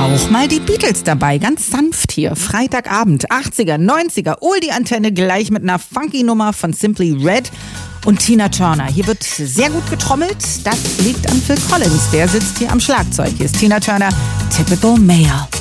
Auch mal die Beatles dabei, ganz sanft hier. Freitagabend, 80er, 90er, Oldie-Antenne gleich mit einer funky Nummer von Simply Red und Tina Turner. Hier wird sehr gut getrommelt, das liegt an Phil Collins, der sitzt hier am Schlagzeug. Hier ist Tina Turner, Typical Male.